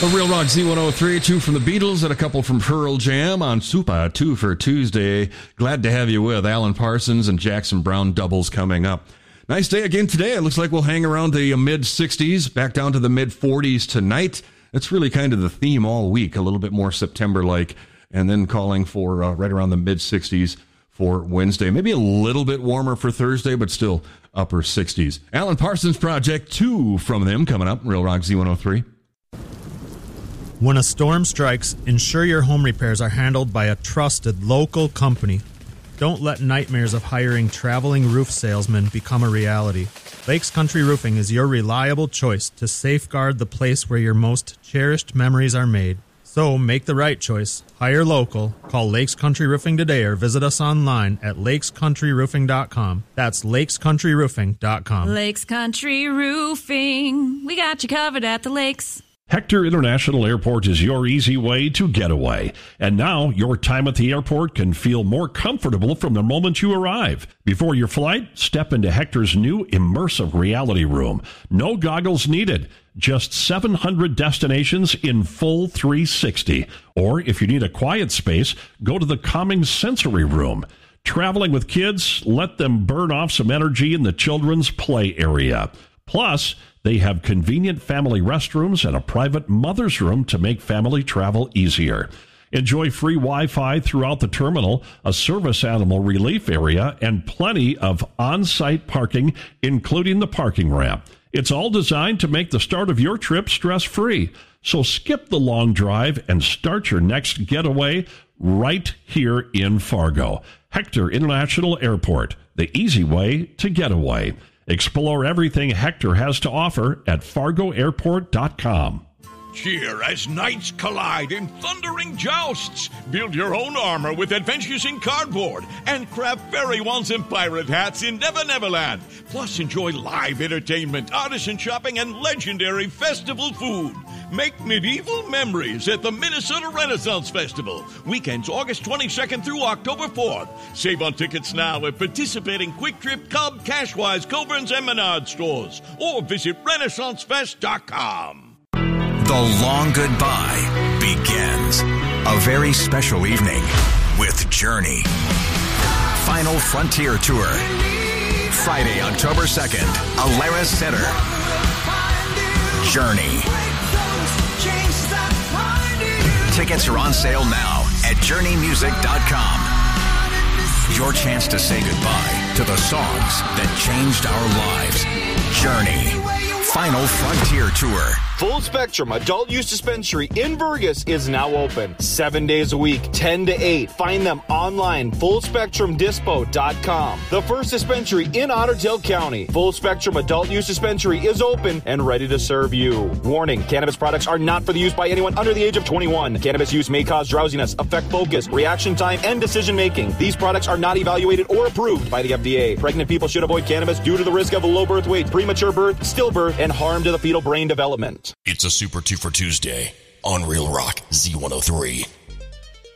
A Real Rock Z103, 2 from the Beatles and a couple from Pearl Jam on Super 2 for Tuesday. Glad to have you with Alan Parsons and Jackson Browne doubles coming up. Nice day again today. It looks like we'll hang around the mid-60s, back down to the mid-40s tonight. That's really kind of the theme all week, a little bit more September-like, and then calling for right around the mid-60s for Wednesday. Maybe a little bit warmer for Thursday, but still upper 60s. Alan Parsons Project, 2 from them coming up, Real Rock Z103. When a storm strikes, ensure your home repairs are handled by a trusted local company. Don't let nightmares of hiring traveling roof salesmen become a reality. Lakes Country Roofing is your reliable choice to safeguard the place where your most cherished memories are made. So make the right choice. Hire local. Call Lakes Country Roofing today or visit us online at lakescountryroofing.com. That's lakescountryroofing.com. Lakes Country Roofing. We got you covered at the lakes. Hector International Airport is your easy way to get away. And now, your time at the airport can feel more comfortable from the moment you arrive. Before your flight, step into Hector's new immersive reality room. No goggles needed. Just 700 destinations in full 360. Or, if you need a quiet space, go to the calming sensory room. Traveling with kids, let them burn off some energy in the children's play area. Plus, they have convenient family restrooms and a private mother's room to make family travel easier. Enjoy free Wi-Fi throughout the terminal, a service animal relief area, and plenty of on-site parking, including the parking ramp. It's all designed to make the start of your trip stress-free. So skip the long drive and start your next getaway right here in Fargo. Hector International Airport, the easy way to get away. Explore everything Hector has to offer at FargoAirport.com. Cheer as knights collide in thundering jousts. Build your own armor with Adventures in Cardboard and craft fairy wands and pirate hats in Never Neverland. Plus, enjoy live entertainment, artisan shopping, and legendary festival food. Make medieval memories at the Minnesota Renaissance Festival. Weekends August 22nd through October 4th. Save on tickets now at participating Quick Trip, Cub, Cashwise, Coburn's, and Menard stores. Or visit RenaissanceFest.com. The long goodbye begins. A very special evening with Journey. Final Frontier Tour. Friday, October 2nd, Alara Center. Journey. Tickets are on sale now at JourneyMusic.com. Your chance to say goodbye to the songs that changed our lives. Journey. Final Frontier Tour. Full Spectrum Adult Use Dispensary in Burgess is now open 7 days a week, 10 to 8. Find them online, FullSpectrumDispo.com. The first dispensary in Otter Tail County. Full Spectrum Adult Use Dispensary is open and ready to serve you. Warning, cannabis products are not for the use by anyone under the age of 21. Cannabis use may cause drowsiness, affect focus, reaction time, and decision making. These products are not evaluated or approved by the FDA. Pregnant people should avoid cannabis due to the risk of low birth weight, premature birth, stillbirth, and harm to the fetal brain development. It's a Super 2 for Tuesday on Real Rock Z103.